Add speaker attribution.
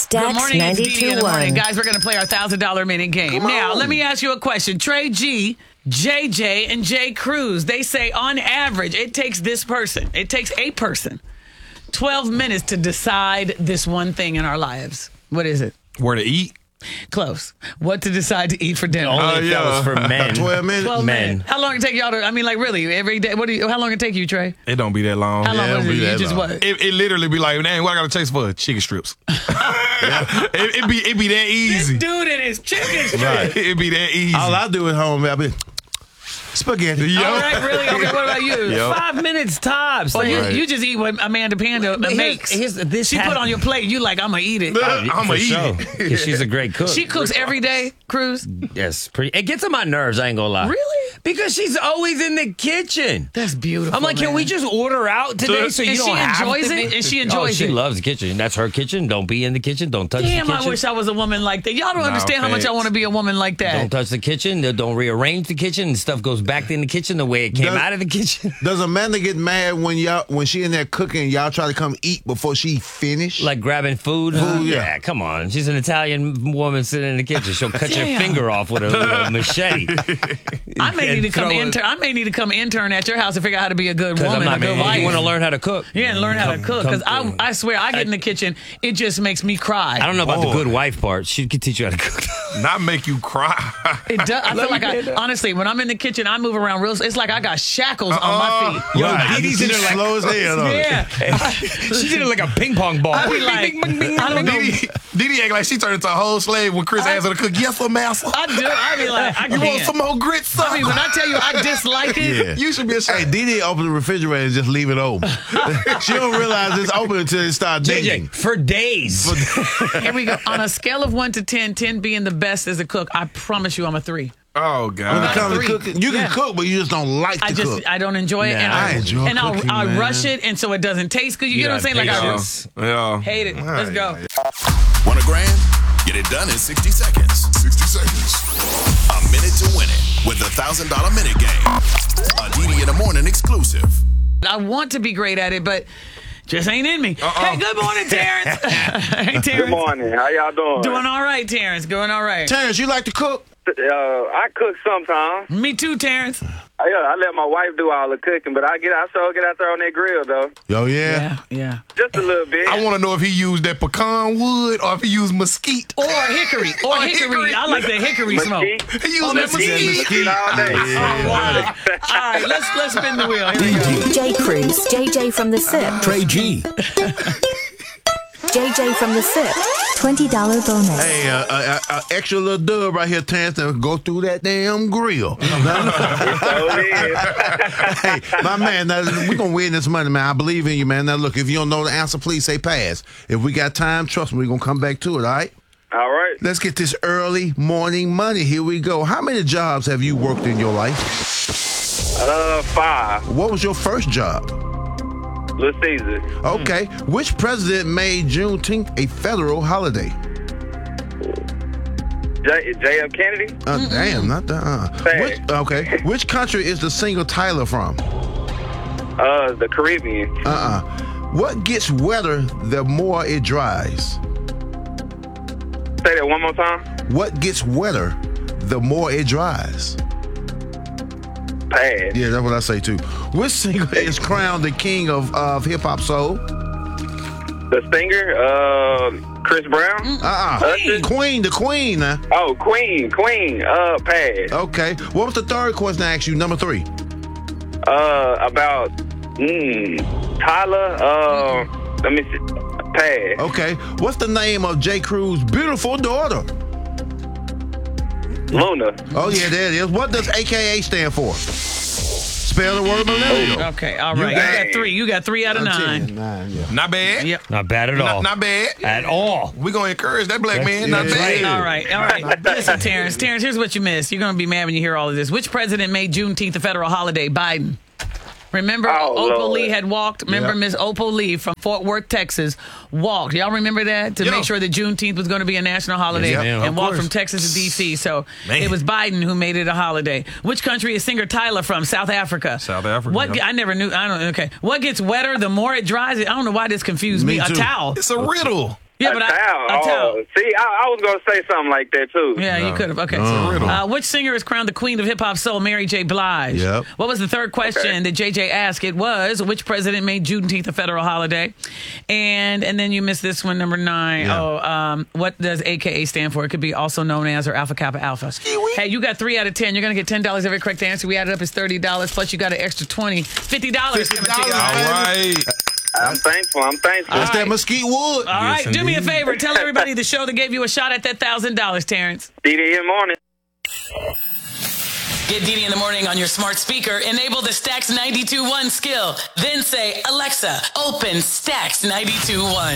Speaker 1: Stacks
Speaker 2: Good morning, it's Dee in the morning.
Speaker 1: 92.1.
Speaker 2: Guys, we're going to play our $1,000 minute game. Now, let me ask you a question. Trey G, JJ, and Jay Cruz, they say on average, it takes a person 12 minutes to decide this one thing in our lives. What is it?
Speaker 3: Where to eat?
Speaker 2: Close. What to decide to eat for dinner.
Speaker 4: Only if that was for men.
Speaker 5: 12 minutes?
Speaker 2: 12
Speaker 4: men.
Speaker 2: minutes. How long it take y'all to, really, every day? How long it take you, Trey?
Speaker 3: It don't be that long.
Speaker 2: How long
Speaker 5: Yeah,
Speaker 2: was
Speaker 5: it'll
Speaker 2: it?
Speaker 5: be
Speaker 2: You
Speaker 5: that
Speaker 2: just
Speaker 5: long.
Speaker 2: what?
Speaker 3: It literally be like, dang, what I got to taste for? Chicken strips. it be that easy.
Speaker 2: Dude, it is chicken strips.
Speaker 5: Right.
Speaker 3: It be that easy.
Speaker 5: All I do at home, I be spaghetti.
Speaker 2: All right, really? Okay, what about you?
Speaker 3: Yo.
Speaker 4: 5 minutes tops.
Speaker 2: Well,
Speaker 4: Like,
Speaker 2: you just eat what Amanda Panda makes.
Speaker 4: this
Speaker 2: She put on your plate. You like, I'm going to eat it.
Speaker 3: I'ma
Speaker 4: for
Speaker 3: eat
Speaker 4: sure.
Speaker 3: it.
Speaker 4: 'Cause she's a great cook.
Speaker 2: She cooks every day, Cruz.
Speaker 4: Yes, pretty. It gets on my nerves. I ain't gonna lie.
Speaker 2: Really?
Speaker 4: Because she's always in the kitchen.
Speaker 2: That's beautiful.
Speaker 4: I'm like, can
Speaker 2: man.
Speaker 4: we just order out today so you
Speaker 2: And
Speaker 4: don't
Speaker 2: she
Speaker 4: have
Speaker 2: enjoys
Speaker 4: to
Speaker 2: it?
Speaker 4: be-
Speaker 2: And she
Speaker 4: Oh,
Speaker 2: enjoys
Speaker 4: she
Speaker 2: it?
Speaker 4: loves the kitchen. That's her kitchen. Don't be in the kitchen. Don't touch
Speaker 2: Damn,
Speaker 4: the kitchen.
Speaker 2: I wish I was a woman like that. Y'all don't
Speaker 3: Nah,
Speaker 2: understand how much I
Speaker 3: facts.
Speaker 2: want to be a woman like that.
Speaker 4: Don't touch the kitchen. Don't rearrange the kitchen. Stuff goes back in the kitchen the way it came out of the kitchen.
Speaker 5: Does Amanda get mad when she in there cooking, y'all try to come eat before she finish?
Speaker 4: Like grabbing food.
Speaker 5: Food, yeah.
Speaker 4: Come on. She's an Italian woman sitting in the kitchen. She'll cut your
Speaker 2: Damn.
Speaker 4: finger off with a machete.
Speaker 2: I may need to come
Speaker 4: throw it-
Speaker 2: intern. I may need to come intern at your house to figure out how to be a good
Speaker 4: 'Cause
Speaker 2: woman, a good wife.
Speaker 4: You want to learn how to cook?
Speaker 2: Yeah, and learn how to cook. Because
Speaker 4: come through.
Speaker 2: I swear, I get in the kitchen, it just makes me cry.
Speaker 4: I don't know about the
Speaker 3: Oh.
Speaker 4: good wife part. She could teach you how to cook.
Speaker 3: Not make you cry.
Speaker 2: It does. I feel like honestly, when I'm in the kitchen, I move around real. It's like I got shackles on my feet.
Speaker 4: Yo,
Speaker 5: Right.
Speaker 4: Dee Dee's in there like
Speaker 5: slow as hell. on it.
Speaker 2: Yeah,
Speaker 4: she's in there like a ping pong ball.
Speaker 2: I be like, I don't know.
Speaker 3: Didi act like she turned into a whole slave when Chris asked her to cook. Yes, sir, master.
Speaker 2: I do. I be like, I
Speaker 3: You want
Speaker 2: can't.
Speaker 3: some more grits, son?
Speaker 2: I mean, when I tell you I dislike it,
Speaker 5: Yeah.
Speaker 3: You should be ashamed.
Speaker 5: Hey, Didi open the refrigerator and just leave it open. She don't realize it's open until it start digging.
Speaker 4: JJ, for days.
Speaker 2: here we go. On a scale of 1 to 10, 10 being the best as a cook, I promise you I'm a 3.
Speaker 3: Oh,
Speaker 5: When it
Speaker 3: God.
Speaker 5: comes to
Speaker 2: 3.
Speaker 5: cooking, you can
Speaker 2: Yeah.
Speaker 5: cook, but you just don't like to cook.
Speaker 2: I don't enjoy it,
Speaker 4: Nah,
Speaker 2: and
Speaker 5: I enjoy
Speaker 2: and
Speaker 5: cooking,
Speaker 2: I
Speaker 5: man.
Speaker 2: rush it, and so it doesn't taste good. You get what I'm saying? Like I
Speaker 4: patience.
Speaker 3: Yeah.
Speaker 2: hate it. Let's go.
Speaker 6: Want $1,000? Get it done in 60 seconds. 60 seconds. A minute to win it with the $1,000 minute game. A Didi in the morning exclusive.
Speaker 2: I want to be great at it, but just ain't in me. Hey, good morning, Terrence. Hey, Terrence.
Speaker 7: Good morning. How y'all doing?
Speaker 2: Doing all right, Terrence. Doing all right.
Speaker 5: Terrence, you like to cook?
Speaker 7: I cook sometimes.
Speaker 2: Me too, Terrence.
Speaker 7: I let my wife do all the cooking, but I sure get out there on that grill though,
Speaker 5: Oh, yeah.
Speaker 2: Yeah.
Speaker 7: just a little bit.
Speaker 3: I want to know if he used that pecan wood or if he used mesquite.
Speaker 2: Or hickory. Or hickory. I like the hickory smoke.
Speaker 7: Mesquite.
Speaker 3: He used that mesquite.
Speaker 7: Mesquite all day.
Speaker 2: Oh, wow. All right, let's spin the wheel. Here we go.
Speaker 1: Jay Cruz, JJ from the SIP,
Speaker 8: Trey G.
Speaker 1: JJ from the SIP, $20 bonus.
Speaker 5: Hey, extra little dub right here, Terrence, to go through that damn grill.
Speaker 7: So it is.
Speaker 5: Hey, my man, now, we're going to win this money, man. I believe in you, man. Now, look, if you don't know the answer, please say pass. If we got time, trust me, we're going to come back to it, all right?
Speaker 7: All right.
Speaker 5: Let's get this early morning money. Here we go. How many jobs have you worked in your life?
Speaker 7: 5.
Speaker 5: What was your first job?
Speaker 7: Little Caesar.
Speaker 5: Okay. Which president made Juneteenth a federal holiday?
Speaker 7: J.F. Kennedy.
Speaker 5: Damn, not that.
Speaker 7: Sad.
Speaker 5: Okay. Which country is the single Tyler from?
Speaker 7: The Caribbean.
Speaker 5: What gets wetter the more it dries?
Speaker 7: Say that one more time.
Speaker 5: What gets wetter the more it dries?
Speaker 7: Pass.
Speaker 5: Yeah, that's what I say too. Which singer is crowned the king of hip hop soul?
Speaker 7: The singer, Chris Brown. Usher.
Speaker 5: Queen, the queen.
Speaker 7: Oh, Queen. Pass.
Speaker 5: Okay. What was the third question I asked you? Number 3.
Speaker 7: About Tyler. Let me see. Pass.
Speaker 5: Okay. What's the name of J. Cruz's beautiful daughter?
Speaker 7: Luna.
Speaker 5: Oh yeah, there it is. What does AKA stand for? Spell the word millennial.
Speaker 2: Okay, all right. You got 3. You got 3 out of 9.
Speaker 3: Not bad.
Speaker 2: Yep.
Speaker 4: Not bad at all.
Speaker 3: Not bad.
Speaker 4: At all.
Speaker 3: We're going to encourage that black man. Not
Speaker 5: yeah.
Speaker 3: bad.
Speaker 2: All right. Listen, Terrence, here's what you missed. You're going to be mad when you hear all of this. Which president made Juneteenth a federal holiday? Biden. Remember, Opal
Speaker 7: Lord.
Speaker 2: Lee had walked. Remember, Miss Opal Lee from Fort Worth, Texas, walked. Y'all remember that? To make sure that Juneteenth was going to be a national holiday
Speaker 3: Yeah,
Speaker 2: and
Speaker 3: of
Speaker 2: walked
Speaker 3: course.
Speaker 2: from Texas to D.C. So
Speaker 3: Man.
Speaker 2: it was Biden who made it a holiday. Which country is singer Tyler from? South Africa.
Speaker 3: South Africa,
Speaker 2: What?
Speaker 3: yep.
Speaker 2: I never knew. I don't. Okay. What gets wetter the more it dries? I don't know why this confused me.
Speaker 5: Me
Speaker 2: A
Speaker 5: too.
Speaker 2: towel.
Speaker 3: It's a riddle.
Speaker 2: Yeah, but
Speaker 7: a towel.
Speaker 2: a towel.
Speaker 7: Oh, see, I was going to say something like that, too.
Speaker 2: Yeah, you could have. Okay. Which singer is crowned the queen of hip hop soul? Mary J. Blige.
Speaker 5: Yep.
Speaker 2: What was the third question that JJ asked? It was, which president made Juneteenth a federal holiday? And then you missed this one, number 9.
Speaker 5: Yeah.
Speaker 2: What does AKA stand for? It could be also known as or Alpha Kappa Alpha. Hey, you got 3 out of 10. You're going to get $10 every correct answer. We added up is $30. Plus, you got an extra $50 coming to you.
Speaker 3: All right.
Speaker 7: I'm thankful.
Speaker 5: That's that mesquite wood.
Speaker 2: All right,
Speaker 4: Yes,
Speaker 2: do me a
Speaker 4: indeed.
Speaker 2: favor. Tell everybody the show that gave you a shot at that $1,000, Terrence.
Speaker 7: DD in the morning.
Speaker 2: Get Didi in the morning on your smart speaker. Enable the Stacks 92.1 skill. Then say, Alexa, open Stacks 92.1.